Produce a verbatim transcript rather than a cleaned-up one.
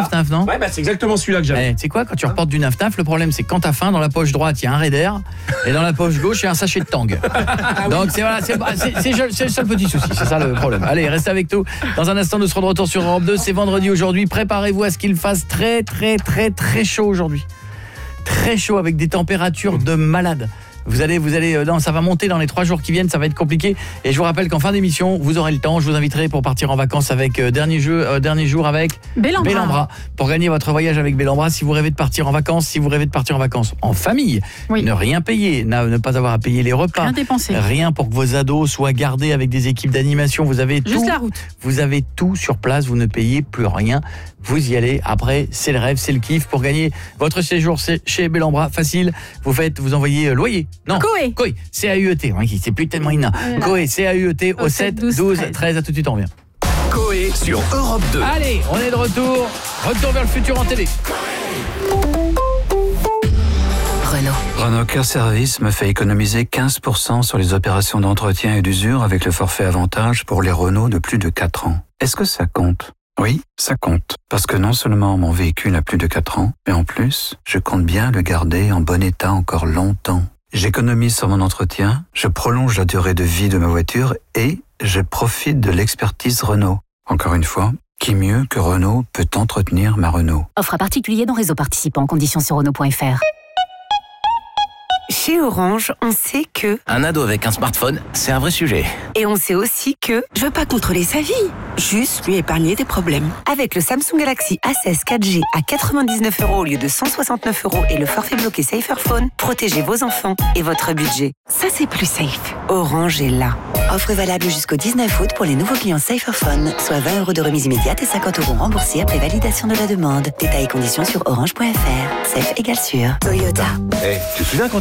naf-naf, non ? Ouais, bah c'est exactement celui-là que j'avais. Eh, tu sais quoi, quand tu reportes du naf-naf, le problème c'est que quand t'as faim, dans la poche droite, il y a un Raider et dans la poche gauche, il y a un sachet de Tang. Donc c'est voilà, c'est, c'est, c'est, c'est le seul petit souci, c'est ça le problème. Allez, restez avec nous. Dans un instant, nous serons de retour sur Europe deux. C'est vendredi aujourd'hui. Préparez-vous à ce qu'il fasse très, très, très, très chaud aujourd'hui. Très chaud avec des températures de malade. Vous allez, vous allez, non, ça va monter dans les trois jours qui viennent, ça va être compliqué. Et je vous rappelle qu'en fin d'émission, vous aurez le temps. Je vous inviterai pour partir en vacances avec euh, dernier jeu, euh, dernier jour avec Bellambra. Bellambra. Pour gagner votre voyage avec Bellambra, si vous rêvez de partir en vacances, si vous rêvez de partir en vacances en famille, Oui. ne rien payer, ne pas avoir à payer les repas, Rien dépenser. rien pour que vos ados soient gardés avec des équipes d'animation. Vous avez Juste tout. la route. Vous avez tout sur place, vous ne payez plus rien. Vous y allez, après, c'est le rêve, c'est le kiff. Pour gagner votre séjour c'est chez Bellambra, facile. Vous faites, vous envoyez euh, loyer. Non. Coé. Coé, C A U E T. Oui, c'est plus tellement ina. Voilà. Coé, C A U E T au sept douze treize. À tout de suite, on revient. Coé sur Europe deux. Allez, on est de retour. Retour vers le futur en télé. Renault. Renault Care Service me fait économiser quinze pour cent sur les opérations d'entretien et d'usure avec le forfait avantage pour les Renault de plus de quatre ans. Est-ce que ça compte ? Oui, ça compte. Parce que non seulement mon véhicule a plus de quatre ans, mais en plus, je compte bien le garder en bon état encore longtemps. J'économise sur mon entretien, je prolonge la durée de vie de ma voiture et je profite de l'expertise Renault. Encore une fois, qui mieux que Renault peut entretenir ma Renault ? Offre à particulier dans réseau participant. Conditions sur Renault point F R. Chez Orange, on sait que... Un ado avec un smartphone, c'est un vrai sujet. Et on sait aussi que... Je veux pas contrôler sa vie, juste lui épargner des problèmes. Avec le Samsung Galaxy A seize quatre G à quatre-vingt-dix-neuf euros au lieu de cent soixante-neuf euros et le forfait bloqué Saferphone, protégez vos enfants et votre budget. Ça, c'est plus safe. Orange est là. Offre valable jusqu'au dix-neuf août pour les nouveaux clients Saferphone, soit vingt euros de remise immédiate et cinquante euros remboursés après validation de la demande. Détails et conditions sur orange point F R. Safe égale sûr. Toyota. Eh, tu te souviens quand